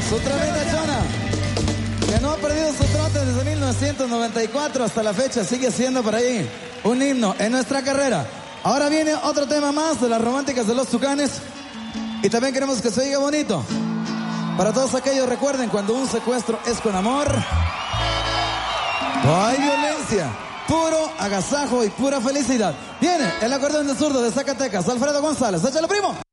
Su tremenda chona, que no ha perdido su trote desde 1994 hasta la fecha, sigue siendo por ahí un himno en nuestra carrera. Ahora viene otro tema más de las románticas de los Tucanes y también queremos que se oiga bonito. Para todos aquellos, recuerden, cuando un secuestro es con amor, no hay violencia, puro agasajo y pura felicidad. Viene el acordeón de zurdo de Zacatecas, Alfredo González. ¡Échale, primo!